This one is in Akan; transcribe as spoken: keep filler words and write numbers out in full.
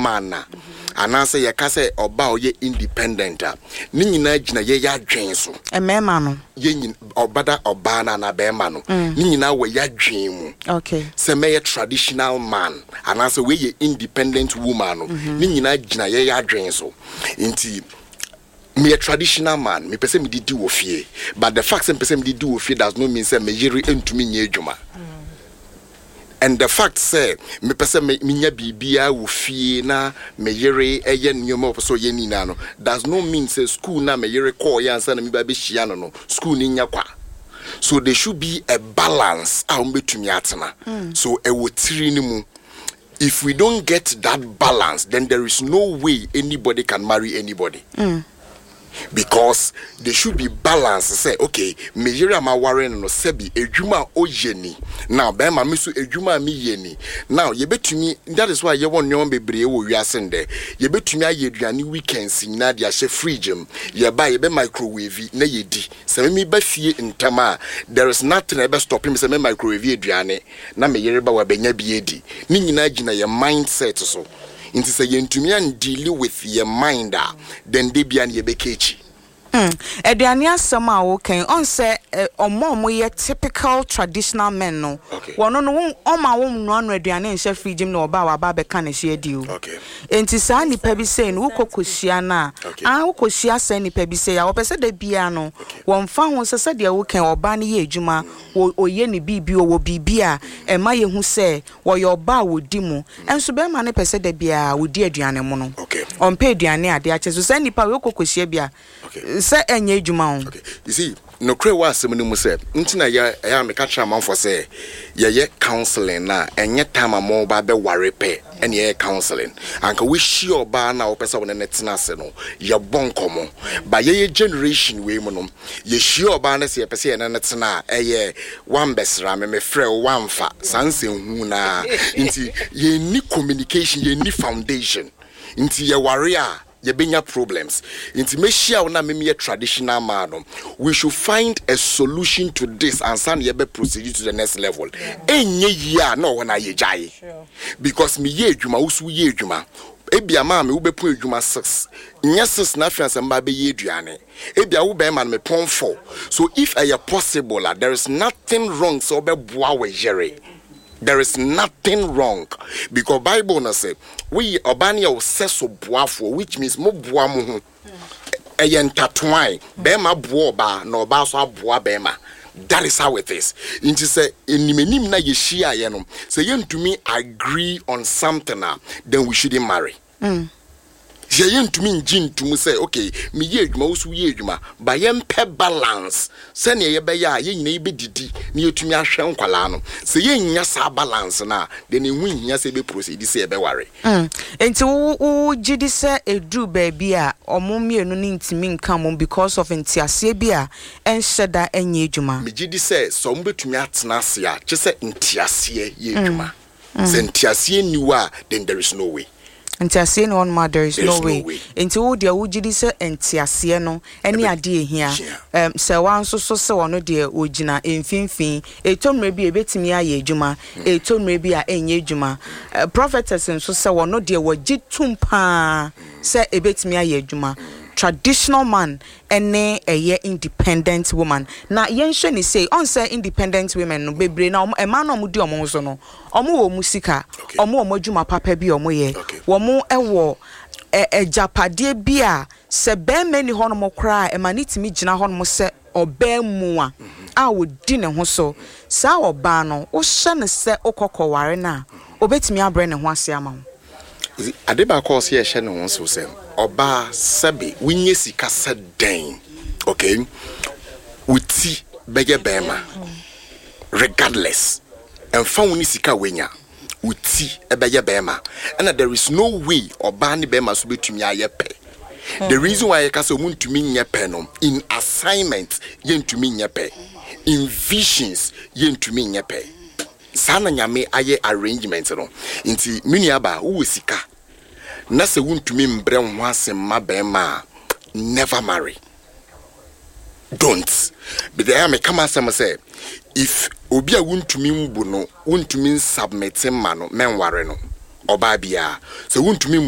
man and answer your case or bow ye independent. Nina Jina ye ya dream so. A memano. Yin or bada or bana na bemano. Nina we ya dream. Okay. Say may a traditional man and answer we ye independent woman. Nina Jina ye ya dream so. Inti me a traditional man, me person me di do fear. But the fact that person me di do fear does not mean say me yiri into me nyejuma. And the fact say me person me nya bibia wo fie na me yere eye nyoma so ye ni na no does not mean say school na me yere call ya answer na me ba be hia no no school ni nya kwa. So there should be a balance a umbetumi atena. So e wo tiri ni mu. If we don't get that balance, then there is no way anybody can marry anybody. Mm. Because there should be balance. Say, okay, me yere ma warren no sebi ejuma o yeni. Now, be ma misu ejuma mi yeni. Now, ye betumi, that is why ye won nyon bebre wo wiase nde. Ye betumi aye aduane weekends na dia she fridge em. Ye ba ye be microwave na ye di. Se me ba fie ntama, there is nothing ever stopping me say me microwave aduane na me yere ba wa benya bi edi. Ni nyina gina ye mindset so. Inti say yentumi an deal with your mind, then they be an yebekechi. Hmm. Eduane asem a wo kan on say omo mo ye typical traditional men no. Wono no o ma wo no anu eduane nhye fridge no oba wa ba be kan hye di o. Okay. Enti sa nipa bi say no kokosia na ah kokosia say nipa bi say ya wo pese da bia no wo mfa ho se se de wo kan oba ne ye adwuma wo ye ne bibi o wo bibi a e ma ye hu say wo ye oba wo di mu enso be ma ne pese da bia wo di aduane mu no. Okay. On pe aduane ade a cheso say nipa wo kokosia bia. Okay. Say enye adwuma o. Okay. You see, no kre wa asem ni mu say ntina ya ya me ka tra manfo say ye ye counseling na enye time mo ba be ware pe ene ye counseling anka we sure ba na wo pesa wona netina se no ye bonkomo ba ye ye generation we mu no ye sure ba na se ye pesa ye na netina eye one besra me me frɛ one fa sanse hu na nti ye ni communication ye ni foundation nti ye ware a ye benya problems. Inti me share na me me traditional man. We should find a solution to this and send ye be proceed to the next level. Enye ya no when I ye jai. Because me ye adwuma usu ye adwuma. Ebia ma me wo be pon adwuma six. Nya six na fiance mba be ye aduane. Ebia wo be man me pon four. So if a possible, uh, there is nothing wrong so be boa we jere. There is nothing wrong because Bible na say we obania o seso boafo which means mo boa mo ho e yentatwan be ma boa ba na oba so aboa be ma. That is how it is. Inti say enimenim na ye hia ye no say yentumi agree on something na then we shouldn't marry. Mm. Ye yentumi ngin tumu say okay me ye adwuma wo so ye adwuma ba ye mpe balance se ne ye be ya ye nyina ye be didi ne yetumi ahwe nkwala no se ye nya sa balance na de ne hu hia se be proceed se ye be ware. Mm. Enti wo wo gidi se edu ba bia omo mienu ne ntimi nka mo because of ntiase bia enhyeda enye adwuma. Me gidi se so mo betumi atena ase a che se ntiase ye adwuma. Se ntiase niwa then there is no way. Entiase no one mother is no way. way. Enti wo de wo gidi se entiase no ene ade ehia. Em se wan so so se wono de ogina emfinfin etomre bi ebetimi aye adwuma etomre bi a enye adwuma. Prophetess nso se wono de wo gitumpa se ebetimi aye adwuma. Traditional man ene eye independent woman. Na yenhwe ni say on say independent women no bebre na e ma no mo di omo so no omo wo musika omo omo adwuma papa bi omo ye wo mo ewo e japade bi a se be mani ho no mo kra e ma nitimi gina ho no mo se oba mu a a wo di ne ho so sa oba no wo hye ne se okokoware na obetimi abre ne ho ase ama ho. Adeba course ye hye ne ho so se oba sebe winye sika den. Okay, uti bege bema regardless and found sika wenya uti ebeye bema and there is no way oba ni bema so betumi ayepe. The reason why I can say untumi nyepe no in assignment yentumi nyepe, in visions yentumi nyepe. Sana nyame aye arrangement no nti miniaba wo sika na se wuntumi mbre ho asem ma bema never marry. Don't. But I am a come as say if obi a wuntumi mbu no wuntumi submit ma no men ware no oba bia so wuntumi